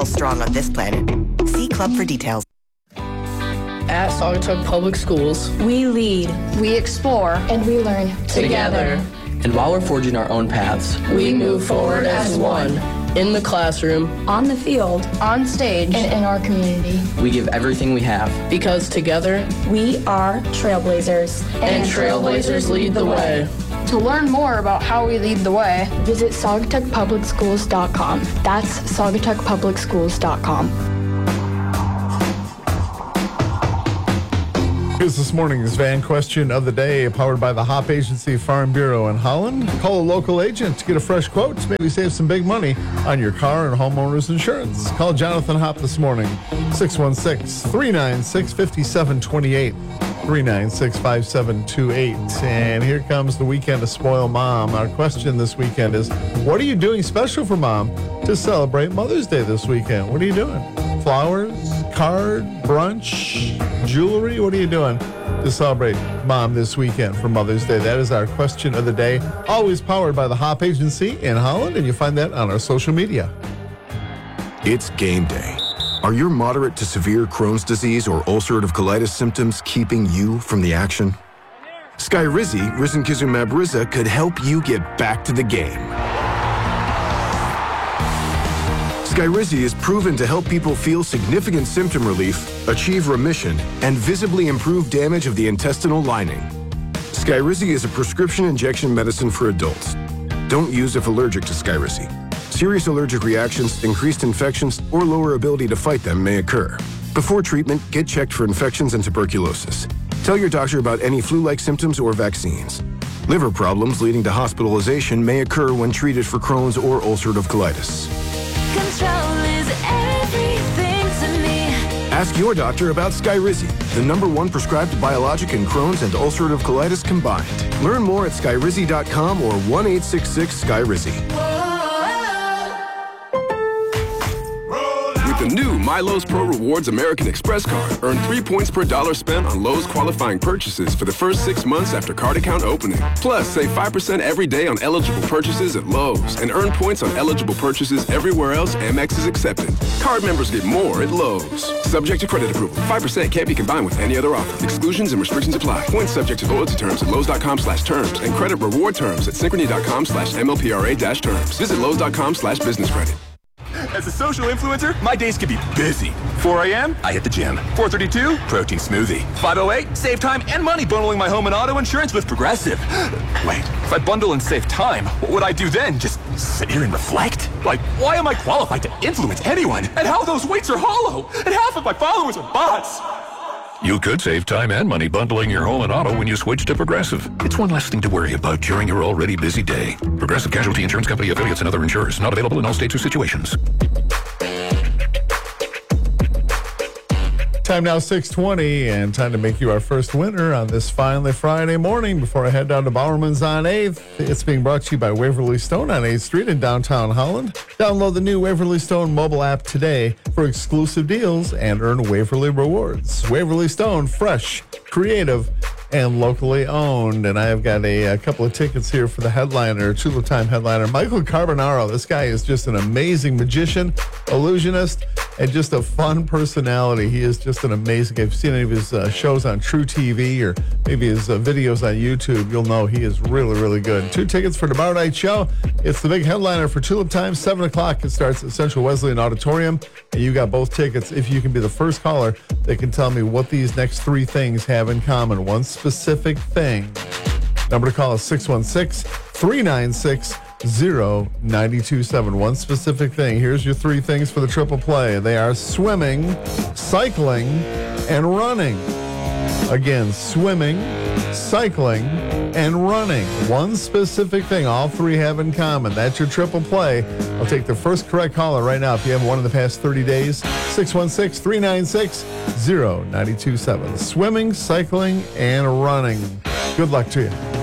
strong on this planet. See Club for details. At Saugatuck Public Schools, we lead, we explore, and we learn together. And while we're forging our own paths, we move forward as one. In the classroom, on the field, on stage, and in our community. We give everything we have. Because together, we are trailblazers. And trailblazers lead the way. To learn more about how we lead the way, visit saugatuckpublicschools.com. That's saugatuckpublicschools.com. Here's this morning's van question of the day, powered by the Hop Agency Farm Bureau in Holland. Call a local agent to get a fresh quote, maybe save some big money on your car and homeowner's insurance. Call Jonathan Hop this morning, 616-396-5728, 396-5728. And here comes the weekend to spoil mom. Our question this weekend is, what are you doing special for mom to celebrate Mother's Day this weekend? What are you doing? Flowers, card, brunch, jewelry? What are you doing to celebrate mom this weekend for Mother's Day? That is our question of the day, always powered by the Hop Agency in Holland, and you find that on our social media. It's game day. Are your moderate to severe Crohn's disease or ulcerative colitis symptoms keeping you from the action? Skyrizi, risankizumab Riza, could help you get back to the game. Skyrizi is proven to help people feel significant symptom relief, achieve remission, and visibly improve damage of the intestinal lining. Skyrizi is a prescription injection medicine for adults. Don't use if allergic to Skyrizi. Serious allergic reactions, increased infections, or lower ability to fight them may occur. Before treatment, get checked for infections and tuberculosis. Tell your doctor about any flu-like symptoms or vaccines. Liver problems leading to hospitalization may occur when treated for Crohn's or ulcerative colitis. Control is everything to me. Ask your doctor about Skyrizi, the #1 prescribed biologic in Crohn's and ulcerative colitis combined. Learn more at skyrizi.com or 1-866-SKYRIZI. With the new MyLowe's Pro Rewards American Express card, earn 3 points per dollar spent on Lowe's qualifying purchases for the first 6 months after card account opening. Plus, save 5% every day on eligible purchases at Lowe's and earn points on eligible purchases everywhere else Amex is accepted. Card members get more at Lowe's. Subject to credit approval. 5% can't be combined with any other offer. Exclusions and restrictions apply. Points subject to loyalty terms at Lowe's.com/terms and credit reward terms at Synchrony.com/MLPRA-terms. Visit Lowe's.com/business credit. As a social influencer, my days can be busy. 4 a.m., I hit the gym. 4:32, protein smoothie. 5:08, save time and money bundling my home and auto insurance with Progressive. Wait, if I bundle and save time, what would I do then? Just sit here and reflect? Like, why am I qualified to influence anyone? And how those weights are hollow? And half of my followers are bots. You could save time and money bundling your home and auto when you switch to Progressive. It's one less thing to worry about during your already busy day. Progressive Casualty Insurance Company, affiliates, and other insurers. Not available in all states or situations. Time now 6:20, and time to make you our first winner on this finally Friday morning. Before I head down to Bowerman's on 8th, it's being brought to you by Waverly Stone on 8th Street in downtown Holland. Download the new Waverly Stone mobile app today for exclusive deals and earn Waverly rewards. Waverly Stone, fresh, creative, and locally owned. And I have got a couple of tickets here for the headliner, Tulip Time headliner, Michael Carbonaro. This guy is just an amazing magician, illusionist, and just a fun personality. He is just an amazing. If you've seen any of his shows on True TV or maybe his videos on YouTube, you'll know he is really, really good. 2 tickets for tomorrow night's show. It's the big headliner for Tulip Time, 7 o'clock. It starts at Central Wesleyan Auditorium, and you got both tickets. If you can be the first caller that can tell me what these next 3 things have in common, one specific thing. Number to call is 616-396-0927. One specific thing. Here's your 3 things for the triple play. They are swimming, cycling, and running. Again, swimming, cycling, and running. One specific thing all 3 have in common. That's your triple play. I'll take the first correct caller right now if you haven't won in the past 30 days. 616-396-0927. Swimming, cycling, and running. Good luck to you.